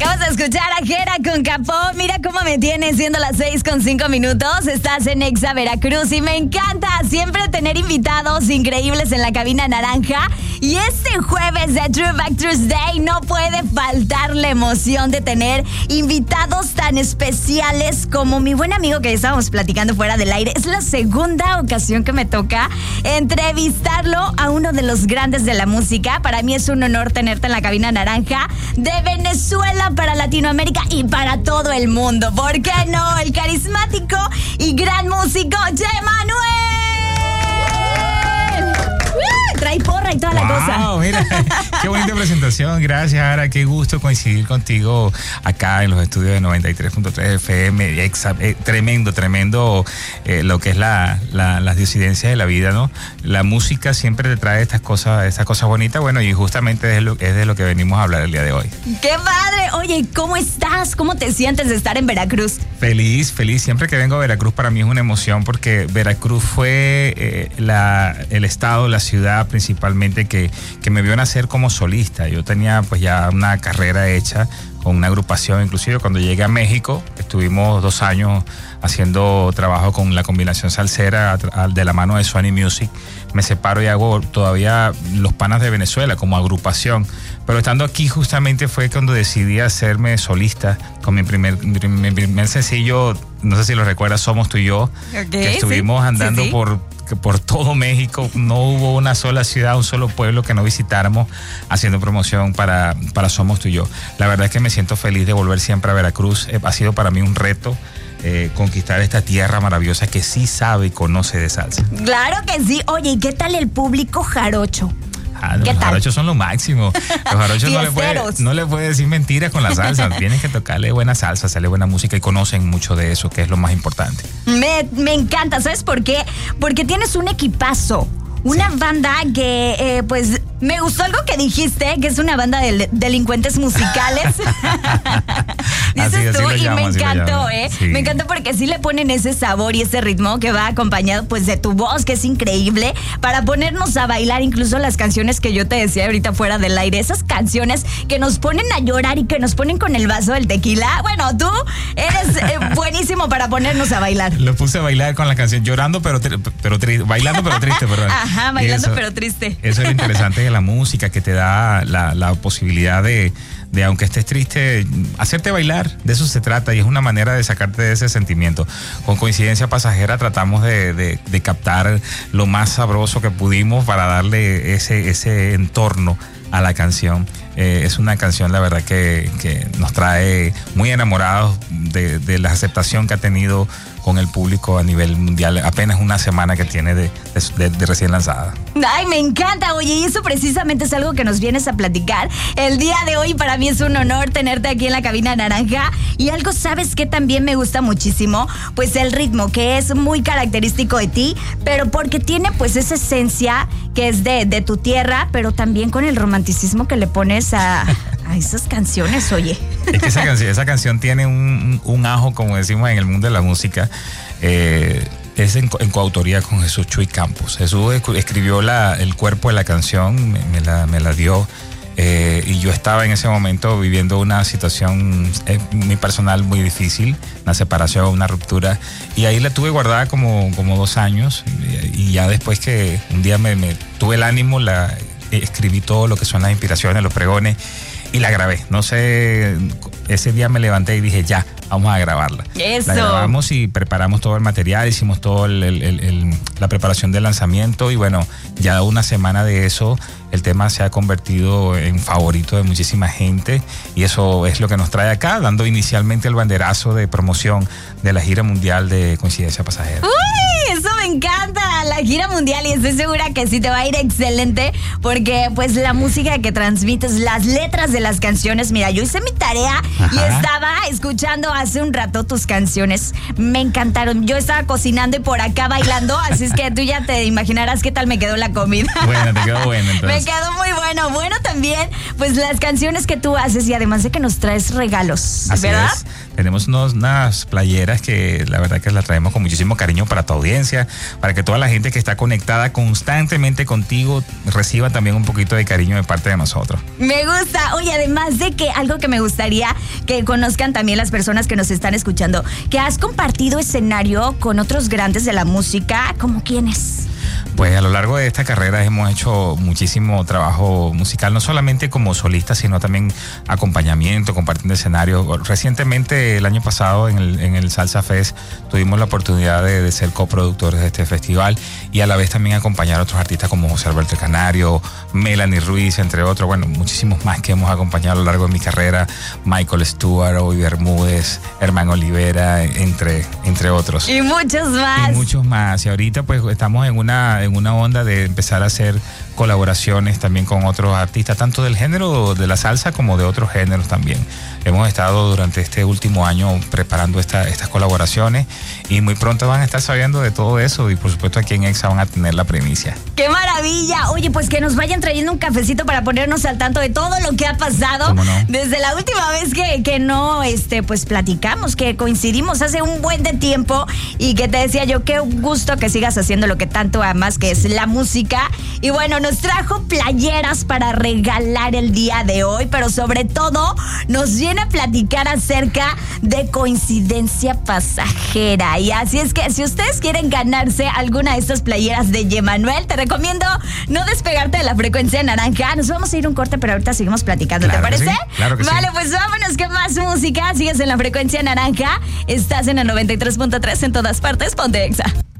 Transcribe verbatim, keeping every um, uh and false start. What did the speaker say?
Acabas de escuchar a Jera con Capó. Mira cómo me tienes, siendo las seis con cinco minutos. Estás en Exa Veracruz y me encanta siempre tener invitados increíbles en la cabina naranja. Y este jueves de Throwback Thursday no puede faltar la emoción de tener invitados tan especiales como mi buen amigo que estábamos platicando fuera del aire. Es la segunda ocasión que me toca entrevistarlo a uno de los grandes de la música. Para mí es un honor tenerte en la cabina naranja de Venezuela para Latinoamérica y para todo el mundo. ¿Por qué no? El carismático y gran músico Jemanuel. Trae porra y toda wow, la cosa. Mira, qué bonita presentación. Gracias, Ara. Qué gusto coincidir contigo acá en los estudios de noventa y tres punto tres F M. Exa, eh, tremendo, tremendo eh, lo que es la, la, las disidencias de la vida, ¿no? La música siempre te trae estas cosas, estas cosas bonitas. Bueno, y justamente es, lo, es de lo que venimos a hablar el día de hoy. ¡Qué padre! Oye, ¿cómo estás? ¿Cómo te sientes de estar en Veracruz? Feliz, feliz. Siempre que vengo a Veracruz para mí es una emoción porque Veracruz fue eh, la, el estado, la ciudad principalmente que, que me vio nacer como solista. Yo tenía pues ya una carrera hecha con una agrupación, inclusive cuando llegué a México estuvimos dos años haciendo trabajo con la combinación salsera de la mano de Sony Music. Me separo y hago todavía Los Panas de Venezuela como agrupación, pero estando aquí justamente fue cuando decidí hacerme solista con mi primer, mi primer, mi primer sencillo, no sé si lo recuerdas, Somos Tú y Yo, okay, que estuvimos sí, andando sí, sí. por por todo México. No hubo una sola ciudad, un solo pueblo que no visitáramos haciendo promoción para, para Somos Tú y Yo. La verdad es que me siento feliz de volver siempre a Veracruz. Eh, ha sido para mí un reto eh, conquistar esta tierra maravillosa que sí sabe y conoce de salsa. Claro que sí. Oye, ¿y qué tal el público jarocho? Ah, los jarochos son lo máximo. Los jarochos no le, puede, no le puede decir mentiras con la salsa. Tienen que tocarle buena salsa, hacerle buena música y conocen mucho de eso, que es lo más importante. Me, me encanta, ¿sabes por qué? Porque tienes un equipazo. Una sí. banda que, eh, pues, me gustó algo que dijiste, que es una banda de delincuentes musicales. Dices así, tú, así y llamo, me encantó, ¿eh? Sí. Me encantó porque sí le ponen ese sabor y ese ritmo que va acompañado, pues, de tu voz, que es increíble, para ponernos a bailar incluso las canciones que yo te decía ahorita fuera del aire. Esas canciones que nos ponen a llorar y que nos ponen con el vaso del tequila. Bueno, tú eres eh, buenísimo para ponernos a bailar. Lo puse a bailar con la canción, llorando, pero, pero triste, bailando, pero triste, perdón. Ajá, bailando, eso, pero triste. Eso es lo interesante de la música, que te da la, la posibilidad de, de, aunque estés triste, hacerte bailar. De eso se trata y es una manera de sacarte de ese sentimiento. Con Coincidencia Pasajera tratamos de, de, de captar lo más sabroso que pudimos para darle ese, ese entorno a la canción. Eh, es una canción, la verdad, que, que nos trae muy enamorados de, de la aceptación que ha tenido con el público a nivel mundial. Apenas una semana que tiene de, de, de recién lanzada. Ay, me encanta. Oye, y eso precisamente es algo que nos vienes a platicar el día de hoy. Para mí es un honor tenerte aquí en la cabina naranja. Y algo, ¿sabes qué también me gusta muchísimo? Pues el ritmo, que es muy característico de ti, pero porque tiene pues esa esencia que es de, de tu tierra, pero también con el romanticismo que le pones a, a esas canciones, oye. Es que esa canción, esa canción tiene un, un ajo, como decimos en el mundo de la música. Eh, es en, en coautoría con Jesús Chuy Campos. Jesús escribió la, el cuerpo de la canción, me, me, la, me la dio. Eh, y yo estaba en ese momento viviendo una situación eh, muy personal, muy difícil, una separación, una ruptura, y ahí la tuve guardada como, como dos años, y, y ya después que un día me, me tuve el ánimo, la escribí todo lo que son las inspiraciones, los pregones, y la grabé. No sé, ese día me levanté y dije, ya, vamos a grabarla. Eso. La grabamos y preparamos todo el material, hicimos todo el, el, el, el, la preparación del lanzamiento, y bueno, ya una semana de eso, el tema se ha convertido en favorito de muchísima gente, y eso es lo que nos trae acá, dando inicialmente el banderazo de promoción de la gira mundial de Coincidencia Pasajera. ¡Uy! Eso me encanta, la gira mundial, y estoy segura que sí te va a ir excelente, porque pues la música que transmites, las letras de las canciones, mira, yo hice mi tarea. Ajá. Y estaba escuchando hace un rato tus canciones, me encantaron. Yo estaba cocinando y por acá bailando, así es que tú ya te imaginarás qué tal me quedó la comida. Bueno, te quedó bueno entonces. Me quedó muy bueno. Bueno, también, pues las canciones que tú haces, y además de que nos traes regalos, así ¿verdad? Es. Tenemos unos, unas playeras que la verdad que las traemos con muchísimo cariño para tu audiencia. para que toda la gente que está conectada constantemente contigo reciba también un poquito de cariño de parte de nosotros. Me gusta. Oye, además de que algo que me gustaría que conozcan también las personas que nos están escuchando, que has compartido escenario con otros grandes de la música, ¿como quiénes? Pues a lo largo de esta carrera hemos hecho muchísimo trabajo musical, no solamente como solista, sino también acompañamiento, compartiendo escenario. Recientemente, el año pasado, en el, en el Salsa Fest, tuvimos la oportunidad de, de ser coproductores de este festival y a la vez también acompañar a otros artistas como José Alberto Canario, Melanie Ruiz, entre otros. Bueno, muchísimos más que hemos acompañado a lo largo de mi carrera. Michael Stewart, Obi Bermúdez, Herman Olivera, entre, entre otros. Y muchos más. Y muchos más. Y ahorita pues estamos en una... en una onda de empezar a hacer colaboraciones también con otros artistas, tanto del género de la salsa como de otros géneros también. Hemos estado durante este último año preparando esta, estas colaboraciones y muy pronto van a estar sabiendo de todo eso y por supuesto aquí en Exa van a tener la primicia. ¡Qué maravilla! Oye, pues que nos vayan trayendo un cafecito para ponernos al tanto de todo lo que ha pasado. ¿Cómo no? Desde la última vez que, que no, este, pues platicamos, que coincidimos hace un buen de tiempo y que te decía yo, qué gusto que sigas haciendo lo que tanto amas, que es la música. Y bueno, nos trajo playeras para regalar el día de hoy, pero sobre todo nos viene a platicar acerca de coincidencia pasajera. Y así es que si ustedes quieren ganarse alguna de estas playeras de Yemanuel, te recomiendo no despegarte de la frecuencia naranja. Nos vamos a ir un corte, pero ahorita seguimos platicando, claro, ¿te parece? Sí, claro que vale, sí. Pues vámonos con más música. Sigues en la frecuencia naranja. Estás en el noventa y tres punto tres en todas partes. Ponte Exa.